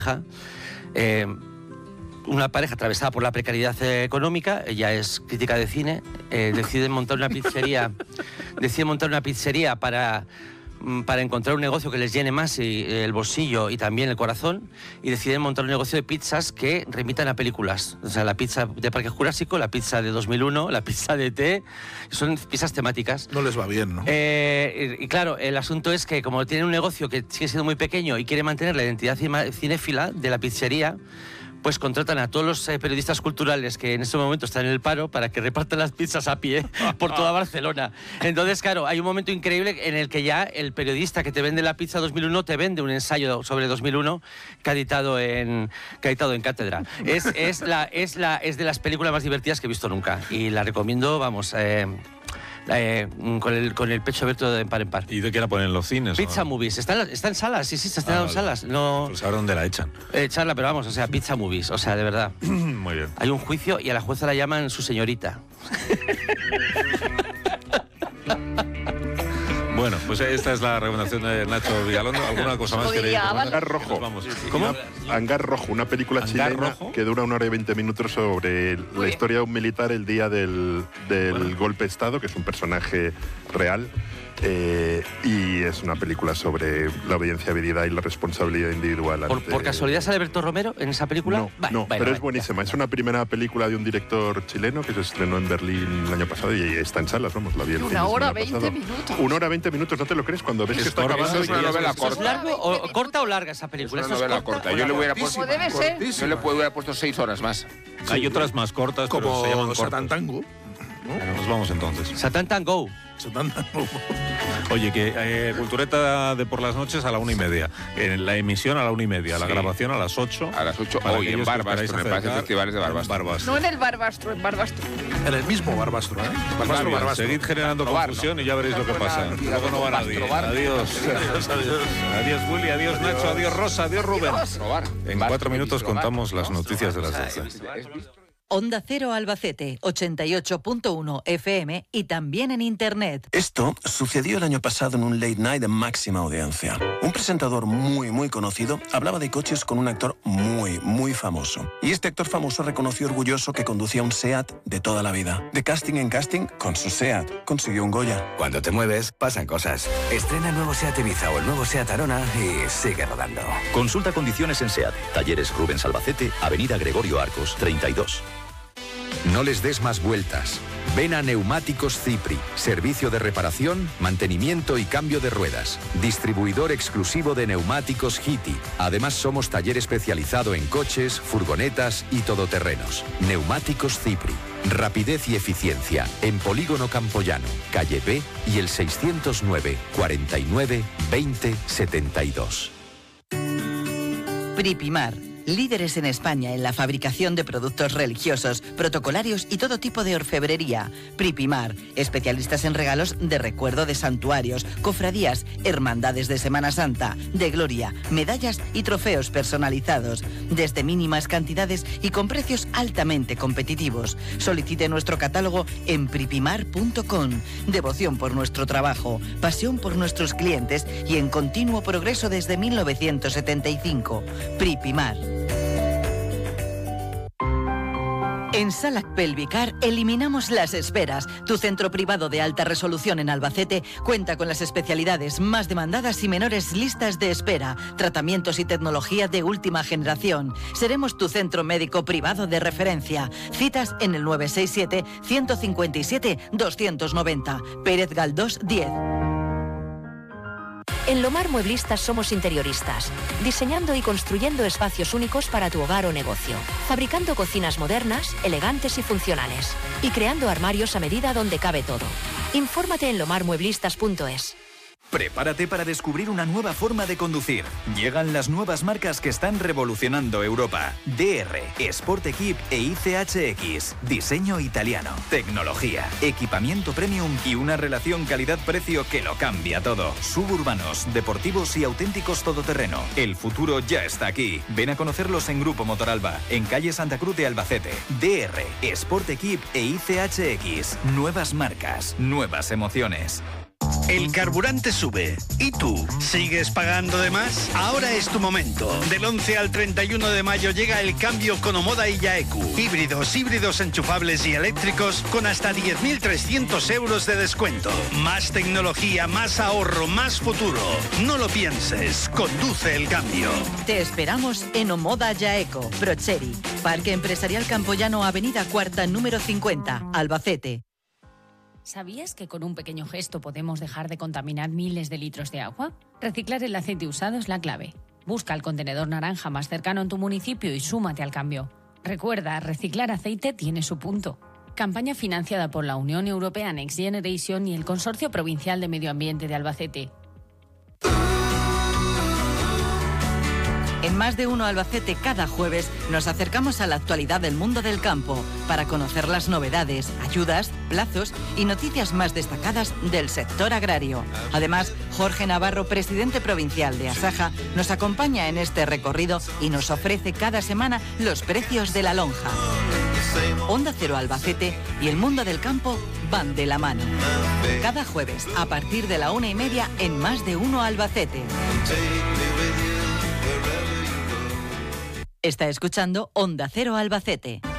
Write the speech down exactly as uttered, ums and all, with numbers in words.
Eh, una pareja atravesada por la precariedad eh, económica, ella es crítica de cine, eh, decide montar una pizzería, decide montar una pizzería para, para encontrar un negocio que les llene más y, el bolsillo y también el corazón, y deciden montar un negocio de pizzas que remitan a películas. O sea, la pizza de Parque Jurásico, la pizza de dos mil uno, la pizza de E T, son pizzas temáticas. No les va bien, ¿no? Eh, y, y claro, el asunto es que como tienen un negocio que sigue siendo muy pequeño y quiere mantener la identidad cinéfila de la pizzería, pues contratan a todos los eh, periodistas culturales que en ese momento están en el paro para que repartan las pizzas a pie por toda Barcelona. Entonces, claro, hay un momento increíble en el que ya el periodista que te vende la pizza dos mil uno te vende un ensayo sobre dos mil uno que ha editado en, que ha editado en Cátedra. Es, es, la, es, la, es de las películas más divertidas que he visto nunca y la recomiendo, vamos... Eh, Eh, con, el, con el pecho abierto de par en par. ¿Y de qué la ponen en los cines? Pizza ¿o? Movies. Está, está en salas, sí, sí, está Ah, en vale. salas. No... Pues ahora dónde la echan. Eh, charla, pero vamos, o sea, Pizza Movies, o sea, de verdad. Muy bien. Hay un juicio y a la jueza la llaman su señorita. Bueno, pues esta es la recomendación de Nacho Vigalondo. ¿Alguna cosa más queréis recomendar? Hangar Rojo. Vamos. ¿Cómo? Hangar Rojo, una película ¿Hangar chilena Rojo? que dura una hora y veinte minutos sobre la historia de un militar el día del, del Bueno. golpe de Estado, que es un personaje real. Eh, y es una película sobre la obediencia habilidad y la responsabilidad individual. ¿Por, ante- por casualidad sale Alberto Romero en esa película? No, Vale, no vale, pero vale. es buenísima. Es una primera película de un director chileno que se estrenó en Berlín el año pasado y está en salas, vamos, la vi el fin de Una hora semana veinte pasado. minutos. Una hora veinte minutos, ¿no te lo crees? Cuando ves Es que está corta, acabando... eso es y una ya novela sabes- ¿Es largo o corta o larga esa película? Es una ¿Eso novela corta corta. o Yo le hubiera Como puesto, debe ser. yo le hubiera puesto seis horas más. Hay otras más cortas, pero se llaman Como Satan cortas. Tango. Nos vamos entonces. Satan Tango. Satan Tango. Oye, que eh, Cultureta de por las noches a la una y media. En la emisión a la una y media. La Sí. grabación a las ocho. A las ocho, Para hoy en aquellos que os Barbastro, queráis me parece acercar. festivales de Barbastro. Barbastro. No en el Barbastro, en Barbastro. En el mismo Barbastro, ¿eh? Está Barbastro, bien, Barbastro. seguid generando Probarlo. confusión y ya veréis lo que pasa. Luego no va nadie. Probar. Adiós. Adiós, adiós. Adiós, Willy. Adiós, Nacho. Adiós, Rosa. Adiós, Rubén. Probar. En Vas, cuatro minutos probar. contamos las noticias de las doce. Onda Cero Albacete, ochenta y ocho punto uno F M y también en Internet. Esto sucedió el año pasado en un late night de máxima audiencia. Un presentador muy, muy conocido hablaba de coches con un actor muy, muy famoso. Y este actor famoso reconoció orgulloso que conducía un SEAT de toda la vida. De casting en casting, con su SEAT, consiguió un Goya. Cuando te mueves, pasan cosas. Estrena el nuevo SEAT Ibiza o el nuevo SEAT Arona y sigue rodando. Consulta condiciones en SEAT. Talleres Rubens Albacete, Avenida Gregorio Arcos, treinta y dos. No les des más vueltas. Ven a Neumáticos Cipri, servicio de reparación, mantenimiento y cambio de ruedas. Distribuidor exclusivo de neumáticos Hiti. Además somos taller especializado en coches, furgonetas y todoterrenos. Neumáticos Cipri. Rapidez y eficiencia en Polígono Campoyano, calle B y el seiscientos nueve, cuarenta y nueve, veinte, setenta y dos. Pripimar. Líderes en España en la fabricación de productos religiosos, protocolarios y todo tipo de orfebrería. Pripimar, especialistas en regalos de recuerdo de santuarios, cofradías, hermandades de Semana Santa, de gloria, medallas y trofeos personalizados, desde mínimas cantidades y con precios altamente competitivos. Solicite nuestro catálogo en pripimar punto com. Devoción por nuestro trabajo, pasión por nuestros clientes y en continuo progreso desde mil novecientos setenta y cinco. Pripimar. En Salac Pelvicar eliminamos las esperas. Tu centro privado de alta resolución en Albacete cuenta con las especialidades más demandadas y menores listas de espera, tratamientos y tecnología de última generación. Seremos tu centro médico privado de referencia. Citas en el nueve seis siete, uno cinco siete, dos nueve cero. Pérez Galdós diez. En Lomar Mueblistas somos interioristas, diseñando y construyendo espacios únicos para tu hogar o negocio, fabricando cocinas modernas, elegantes y funcionales, y creando armarios a medida donde cabe todo. Infórmate en lomar mueblistas punto es. Prepárate para descubrir una nueva forma de conducir. Llegan las nuevas marcas que están revolucionando Europa. D R, Sport Equip e I C H X. Diseño italiano, tecnología, equipamiento premium y una relación calidad-precio que lo cambia todo. Suburbanos, deportivos y auténticos todoterreno. El futuro ya está aquí. Ven a conocerlos en Grupo Motoralba, en calle Santa Cruz de Albacete. D R, Sport Equip e I C H X. Nuevas marcas, nuevas emociones. El carburante sube. ¿Y tú? ¿Sigues pagando de más? Ahora es tu momento. Del once al treinta y uno de mayo llega el cambio con Omoda y Yaeku. Híbridos, híbridos enchufables y eléctricos con hasta diez mil trescientos euros de descuento. Más tecnología, más ahorro, más futuro. No lo pienses. Conduce el cambio. Te esperamos en Omoda Yaeco, Procheri, Parque Empresarial Campoyano, Avenida Cuarta, número cincuenta, Albacete. ¿Sabías que con un pequeño gesto podemos dejar de contaminar miles de litros de agua? Reciclar el aceite usado es la clave. Busca el contenedor naranja más cercano en tu municipio y súmate al cambio. Recuerda, reciclar aceite tiene su punto. Campaña financiada por la Unión Europea Next Generation y el Consorcio Provincial de Medio Ambiente de Albacete. En Más de Uno Albacete, cada jueves nos acercamos a la actualidad del mundo del campo para conocer las novedades, ayudas, plazos y noticias más destacadas del sector agrario. Además, Jorge Navarro, presidente provincial de Asaja, nos acompaña en este recorrido y nos ofrece cada semana los precios de la lonja. Onda Cero Albacete y el mundo del campo van de la mano. Cada jueves, a partir de la una y media, en Más de Uno Albacete. Está escuchando Onda Cero Albacete.